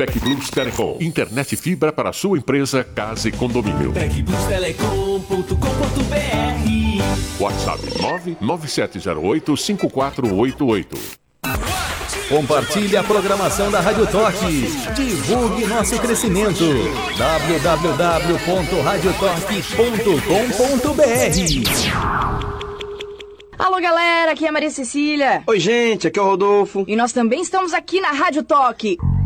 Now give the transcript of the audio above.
Tec Plus Telecom. Internet fibra para sua empresa, casa e condomínio. tecplustelecom.com.br. WhatsApp 997085488. Compartilhe a programação da Rádio Toque. Divulgue nosso crescimento. www.radiotoque.com.br. Alô, galera, aqui é a Maria Cecília. Oi, gente, aqui é o Rodolfo. E nós também estamos aqui na Rádio Toque.